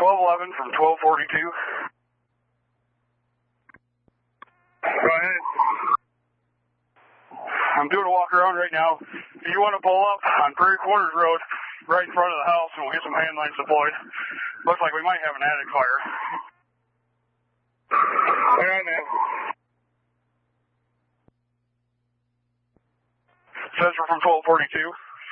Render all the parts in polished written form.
1211 from 1242. Go ahead. I'm doing a walk around right now. If you want to pull up on Prairie Corners Road, right in front of the house, and we'll get some hand lines deployed. Looks like we might have an attic fire. All right, man. Says we're from 1242.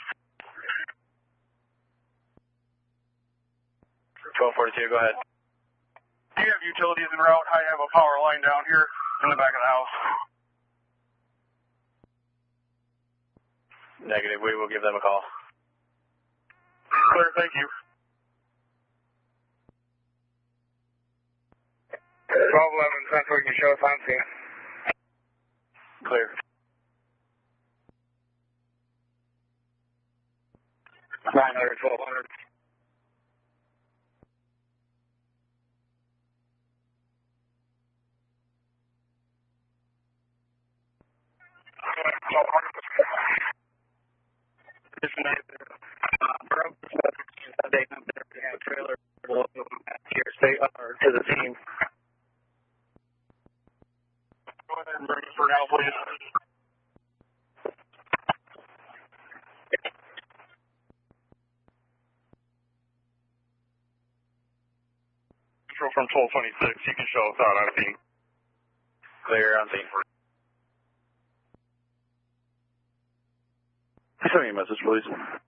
1242, go ahead. Do you have utilities en route? I have a power line down here in the back of the house. Negative, we will give them a call. Clear, thank you. 1211, Central, you can show us on scene. Clear. 900, 1200. Trailer to the team. Go ahead and bring us for now, please. Central from 1226, you can show us out on scene. Clear on scene. Send me a message, please.